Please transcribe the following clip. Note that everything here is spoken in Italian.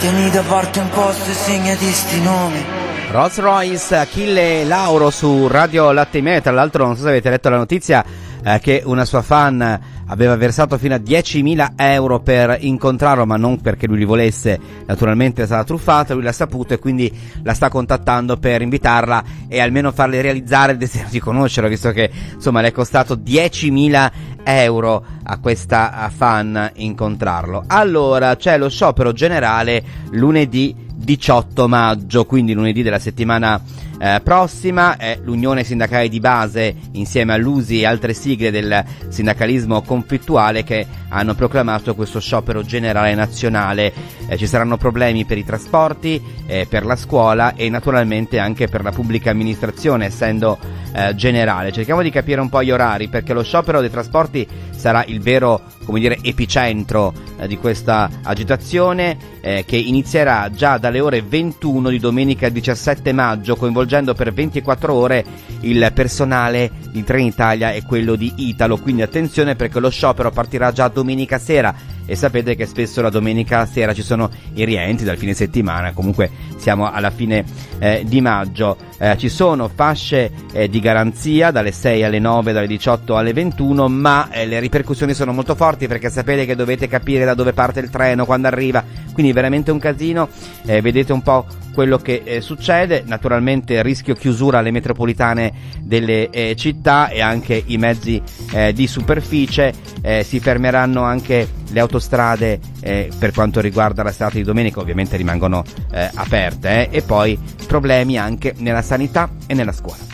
Tieni da parte un posto e segnati sti nomi. Rolls Royce, Achille Lauro su Radio Latte Me. Tra l'altro non so se avete letto la notizia che una sua fan aveva versato fino a 10.000 euro per incontrarlo, ma non perché lui li volesse, naturalmente è stata truffata, lui l'ha saputo e quindi la sta contattando per invitarla e almeno farle realizzare il desiderio di conoscerlo, visto che insomma le è costato 10.000 euro a questa fan incontrarlo. Allora c'è lo sciopero generale lunedì 18 maggio, quindi lunedì della settimana prossima. L'Unione Sindacale di Base insieme all'USI e altre sigle del sindacalismo conflittuale che hanno proclamato questo sciopero generale nazionale. Ci saranno problemi per i trasporti, per la scuola e naturalmente anche per la pubblica amministrazione, essendo generale. Cerchiamo di capire un po' gli orari, perché lo sciopero dei trasporti sarà il vero, come dire, epicentro di questa agitazione che inizierà già dalle ore 21 di domenica 17 maggio, coinvolgendo per 24 ore il personale di Trenitalia e quello di Italo. Quindi attenzione, perché lo sciopero partirà già domenica sera e sapete che spesso la domenica sera ci sono i rientri dal fine settimana, comunque siamo alla fine di maggio. Ci sono fasce di garanzia dalle 6 alle 9, dalle 18 alle 21, ma le ripercussioni sono molto forti, perché sapete che dovete capire da dove parte il treno, quando arriva, quindi veramente un casino. Vedete un po' quello che succede. Naturalmente rischio chiusura alle metropolitane delle città e anche i mezzi di superficie. Si fermeranno anche le autostrade per quanto riguarda la serata di domenica, ovviamente rimangono aperte, e poi problemi anche nella sanità e nella scuola.